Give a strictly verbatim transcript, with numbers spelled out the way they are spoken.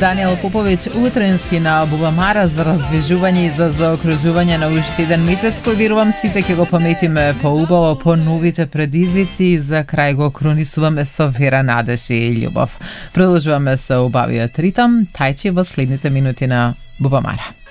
Даниел Поповиќ утренски на Бубамара за раздвижување и за заокружување на уште еден месец, кој верувам сите ќе го паметиме поубаво по новите предизвици и за крај го кронисуваме со вера, надеж и љубов. Продолжуваме со убавиот ритам, тајчи во следните минути на Бубамара.